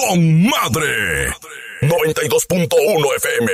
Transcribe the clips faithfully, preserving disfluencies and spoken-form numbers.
con madre. noventa y dos punto uno F M.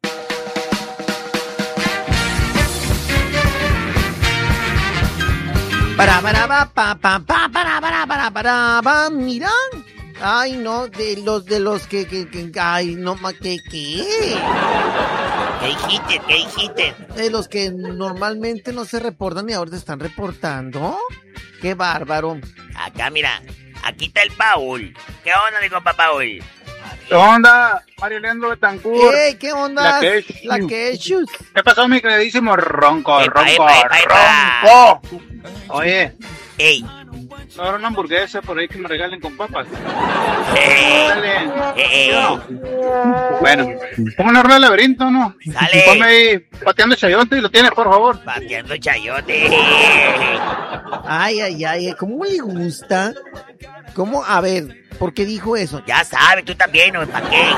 Para, para, pa, pa, pa, pa, para, para, para, para, pa, mira. Ay, no, de los, de los que, que, que, ay, no, ma, que, ¿qué? ¿Qué dijiste? ¿Qué dijiste? De los que normalmente no se reportan y ahora se están reportando. Qué bárbaro. Acá, mira, aquí está el Paul. ¿Qué onda, mi compa Paul? ¿Qué onda, Mario Leandro Betancourt? Ey, ¿qué onda? La Quechus. La Quechus. ¿Qué pasó, mi queridísimo Ronco? Epa, Ronco, epa, epa, epa. Ronco. Oye, Ey. ¿no habrá una hamburguesa por ahí que me regalen con papas? Eh, Dale. eh, eh. Bueno, pongo una rueda de laberinto, ¿no? Sale. Ponme ahí pateando chayote y lo tienes, por favor. Pateando chayote. Ay, ay, ay, ¿cómo le gusta? ¿Cómo? A ver, ¿por qué dijo eso? Ya sabes, tú también, ¿no? ¿Para qué?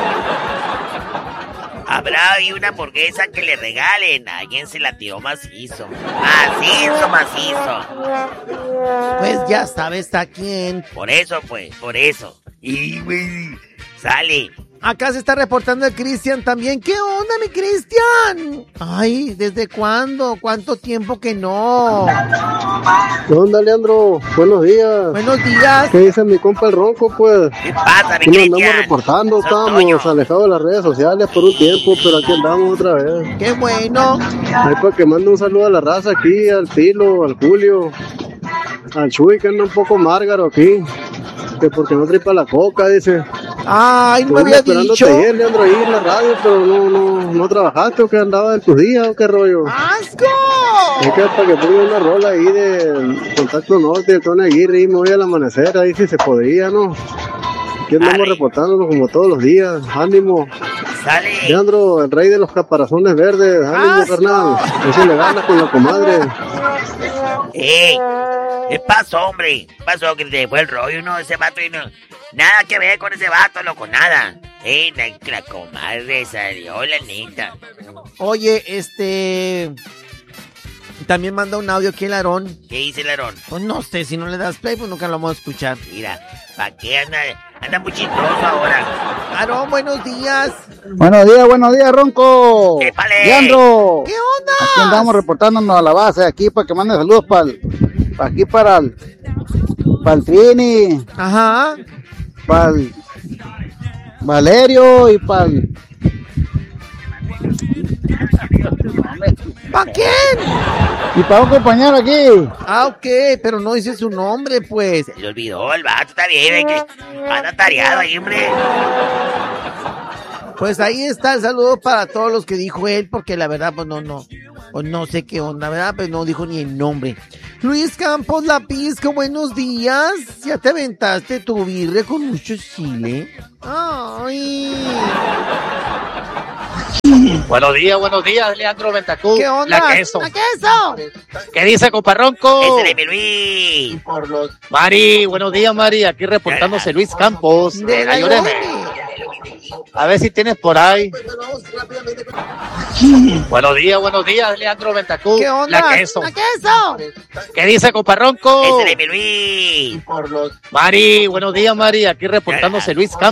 Habrá ahí una hamburguesa que le regalen. Alguien se la tiró macizo. Macizo, macizo. Pues ya sabes a quién. Por eso, pues, por eso. Y, güey, sale. Acá se está reportando el Cristian también. ¿Qué onda, mi Cristian? Ay, ¿desde cuándo? ¿Cuánto tiempo que no? ¿Qué onda, Leandro? Buenos días. Buenos días. ¿Qué dice mi compa el Ronco, pues? ¿Qué pasa, mi Aquí nos Cristian? andamos reportando, Sos estábamos Toño. alejados de las redes sociales por un tiempo, pero aquí andamos otra vez. Qué bueno. Ahí para que mande un saludo a la raza aquí, al Pilo, al Julio, al Chuy, que anda un poco márgaro aquí, que porque no tripa la coca, dice. Ay, no me Estuve había esperándote dicho. ayer, Leandro, ahí en la radio, pero no, no, no trabajaste o que andabas en tus días o qué rollo. ¡Asco! Es que para que ponga una rola ahí de Contacto Norte, de Tony Aguirre, y me voy al amanecer, ahí si se podría, ¿no? Aquí andamos Dale. reportándonos como todos los días. Ánimo. Sale. Leandro, el rey de los caparazones verdes. Ánimo, ¡Asco! carnal. Eso le gana con la comadre. ¡Eh! ¿Qué pasó, hombre? ¿Qué pasó? Que te fue el rollo, ¿no? Ese vato y no... Nada que ver con ese vato, loco, nada. Eh, la, la comadre salió, la neta. Oye, este... También manda un audio aquí el Aarón. ¿Qué dice el Aarón? Pues no sé, si no le das play, pues nunca lo vamos a escuchar. Mira, ¿para qué anda? Anda muy chistoso ahora. Aarón, buenos días. Buenos días, buenos días, Ronco. ¡Épale! Leandro. ¿Qué onda? Aquí andamos reportándonos a la base, aquí para que mande saludos para aquí para el, para el Trini, Ajá. para el Valerio y para el... ¿Para quién? Y para un compañero aquí. Ah, ok, pero no dice su nombre, pues. Se le olvidó el vato, está bien, es que anda tareado ahí, hombre. Pues ahí está el saludo para todos los que dijo él, porque la verdad, pues no, no, pues no sé qué onda, ¿verdad? Pues no dijo ni el nombre. Luis Campos La Pizca, buenos días. ¿Ya te aventaste tu birre con mucho chile? Ay. Buenos días, buenos días, Leandro Betancourt. ¿Qué onda? La queso. ¡La queso! ¿Qué dice, comparronco? Ese de mi Luis. Mari, buenos días, Mari. Aquí reportándose Luis Campos. De De la la Lloreme. A ver si tienes por ahí. Buenos días, buenos días, Leandro Betancourt. ¿Qué onda? La queso. ¡La queso! ¿Qué dice, comparronco? Ese de mi Luis. Mari, buenos días, Mari. Aquí reportándose Luis Campos.